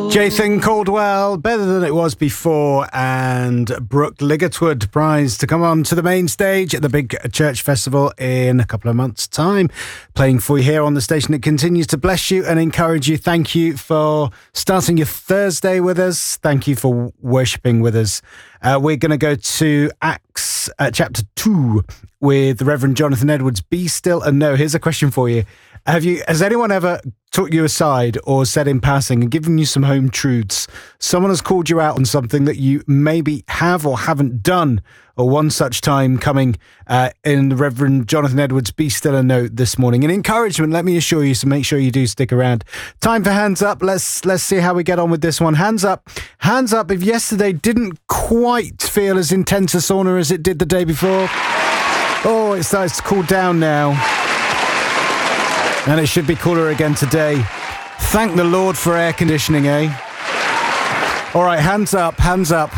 Jathan Caldwell, Better Than It Was Before, and Brooke Ligertwood, prize to come on to the main stage at the big church festival in a couple of months' time. Playing for you here on the station that continues to bless you and encourage you. Thank you for starting your Thursday with us. Thank you for worshipping with us. We're going to go to Acts chapter 2 with the Reverend Jonathan Edwards. Be still and know. Here's a question for you. Has anyone ever took you aside or said in passing and given you some home truths? Someone has called you out on something that you maybe have or haven't done, or one such time coming in the Reverend Jonathan Edwards Be Still and Know this morning. An encouragement, let me assure you, so make sure you do stick around. Time for Hands Up. Let's see how we get on with this one. Hands up if yesterday didn't quite feel as intense a sauna as it did the day before. Oh, it starts to cool down now. And it should be cooler again today. Thank the Lord for air conditioning, eh? All right, hands up, hands up.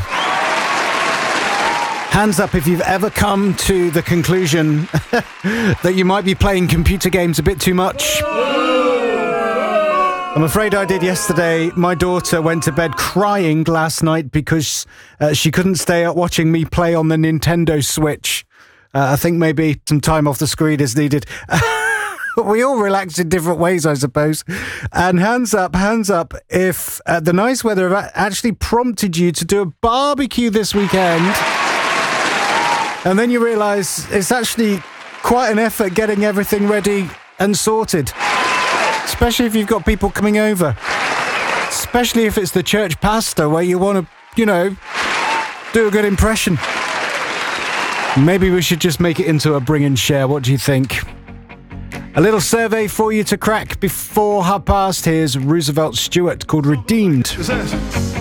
Hands up if you've ever come to the conclusion that you might be playing computer games a bit too much. I'm afraid I did yesterday. My daughter went to bed crying last night because she couldn't stay up watching me play on the Nintendo Switch. I think maybe some time off the screen is needed. We all relax in different ways, I suppose. And hands up if the nice weather actually prompted you to do a barbecue this weekend. And then you realise it's actually quite an effort getting everything ready and sorted. Especially if you've got people coming over. Especially if it's the church pastor where you want to, do a good impression. Maybe we should just make it into a bring and share. What do you think? A little survey for you to crack before past. Here's Roosevelt Stewart called Redeemed.